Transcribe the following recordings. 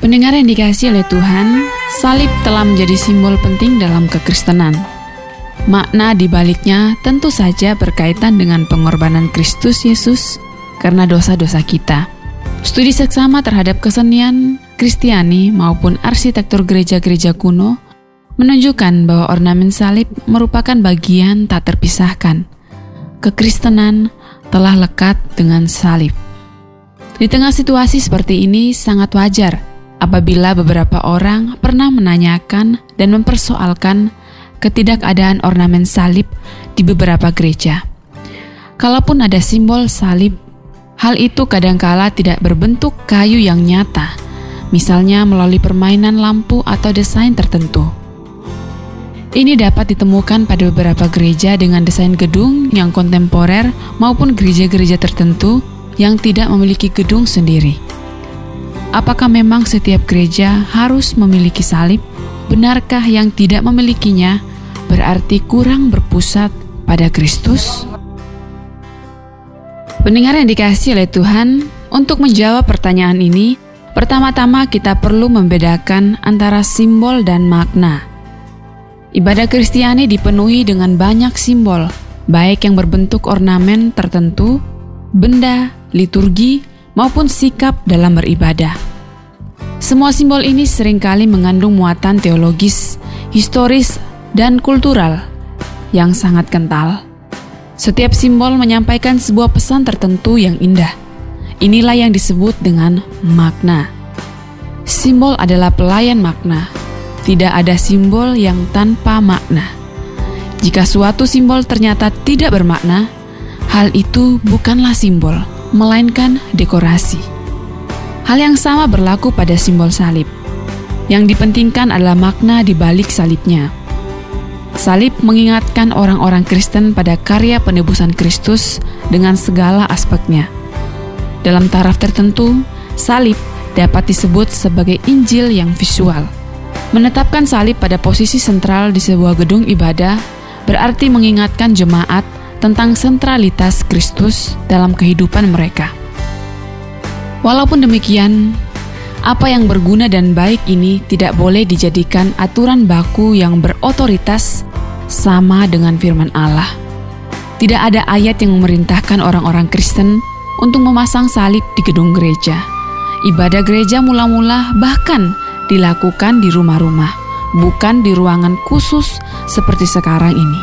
Pendengar yang dikasihi oleh Tuhan, salib telah menjadi simbol penting dalam kekristenan. Makna di baliknya tentu saja berkaitan dengan pengorbanan Kristus Yesus karena dosa-dosa kita. Studi seksama terhadap kesenian Kristiani maupun arsitektur gereja-gereja kuno menunjukkan bahwa ornamen salib merupakan bagian tak terpisahkan. Kekristenan telah lekat dengan salib. Di tengah situasi seperti ini sangat wajar apabila beberapa orang pernah menanyakan dan mempersoalkan ketidakadaan ornamen salib di beberapa gereja. Kalaupun ada simbol salib, hal itu kadangkala tidak berbentuk kayu yang nyata, misalnya melalui permainan lampu atau desain tertentu. Ini dapat ditemukan pada beberapa gereja dengan desain gedung yang kontemporer maupun gereja-gereja tertentu yang tidak memiliki gedung sendiri. Apakah memang setiap gereja harus memiliki salib? Benarkah yang tidak memilikinya berarti kurang berpusat pada Kristus? Pendengar yang dikasihi oleh Tuhan, untuk menjawab pertanyaan ini, pertama-tama kita perlu membedakan antara simbol dan makna. Ibadah Kristiani dipenuhi dengan banyak simbol, baik yang berbentuk ornamen tertentu, benda, liturgi, maupun sikap dalam beribadah. Semua simbol ini seringkali mengandung muatan teologis, historis, dan kultural yang sangat kental. Setiap simbol menyampaikan sebuah pesan tertentu yang indah. Inilah yang disebut dengan makna. Simbol adalah pelayan makna. Tidak ada simbol yang tanpa makna. Jika suatu simbol ternyata tidak bermakna, hal itu bukanlah simbol, melainkan dekorasi. Hal yang sama berlaku pada simbol salib. Yang dipentingkan adalah makna di balik salibnya. Salib mengingatkan orang-orang Kristen pada karya penebusan Kristus dengan segala aspeknya. Dalam taraf tertentu, salib dapat disebut sebagai Injil yang visual. Menetapkan salib pada posisi sentral di sebuah gedung ibadah berarti mengingatkan jemaat tentang sentralitas Kristus dalam kehidupan mereka. Walaupun demikian, apa yang berguna dan baik ini tidak boleh dijadikan aturan baku yang berotoritas sama dengan firman Allah. Tidak ada ayat yang memerintahkan orang-orang Kristen untuk memasang salib di gedung gereja. Ibadah gereja mula-mula bahkan dilakukan di rumah-rumah, bukan di ruangan khusus seperti sekarang ini.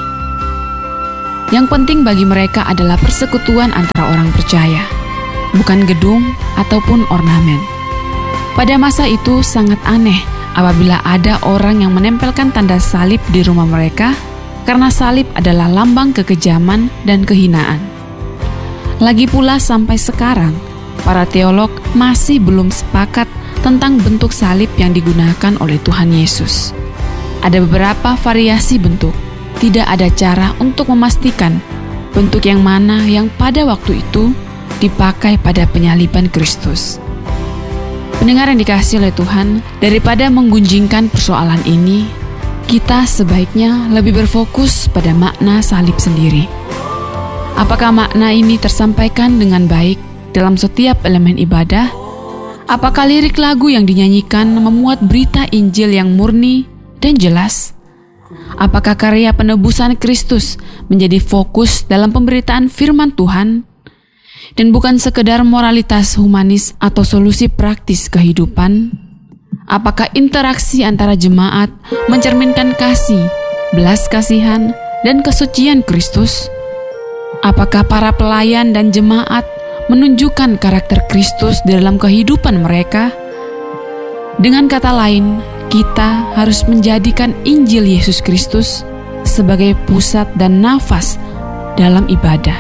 Yang penting bagi mereka adalah persekutuan antara orang percaya, bukan gedung ataupun ornamen. Pada masa itu sangat aneh apabila ada orang yang menempelkan tanda salib di rumah mereka karena salib adalah lambang kekejaman dan kehinaan. Lagi pula sampai sekarang, para teolog masih belum sepakat tentang bentuk salib yang digunakan oleh Tuhan Yesus. Ada beberapa variasi bentuk. Tidak ada cara untuk memastikan bentuk yang mana yang pada waktu itu dipakai pada penyaliban Kristus. Pendengar yang dikasihi oleh Tuhan, daripada menggunjingkan persoalan ini, kita sebaiknya lebih berfokus pada makna salib sendiri. Apakah makna ini tersampaikan dengan baik dalam setiap elemen ibadah? Apakah lirik lagu yang dinyanyikan memuat berita Injil yang murni dan jelas? Apakah karya penebusan Kristus menjadi fokus dalam pemberitaan firman Tuhan dan bukan sekedar moralitas humanis atau solusi praktis kehidupan? Apakah interaksi antara jemaat mencerminkan kasih, belas kasihan, dan kesucian Kristus? Apakah para pelayan dan jemaat menunjukkan karakter Kristus dalam kehidupan mereka? Dengan kata lain, kita harus menjadikan Injil Yesus Kristus sebagai pusat dan nafas dalam ibadah.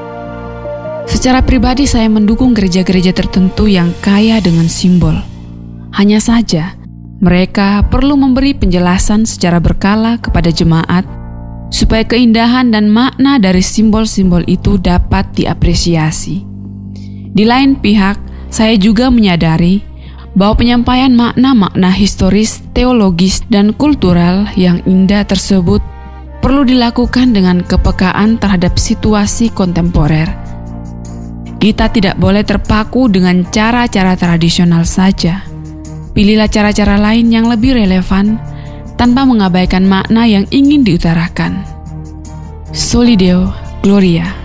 Secara pribadi saya mendukung gereja-gereja tertentu yang kaya dengan simbol. Hanya saja, mereka perlu memberi penjelasan secara berkala kepada jemaat supaya keindahan dan makna dari simbol-simbol itu dapat diapresiasi. Di lain pihak, saya juga menyadari bahwa penyampaian makna-makna historis, teologis, dan kultural yang indah tersebut perlu dilakukan dengan kepekaan terhadap situasi kontemporer. Kita tidak boleh terpaku dengan cara-cara tradisional saja. pilihlah cara-cara lain yang lebih relevan tanpa mengabaikan makna yang ingin diutarakan. Soli Deo Gloria.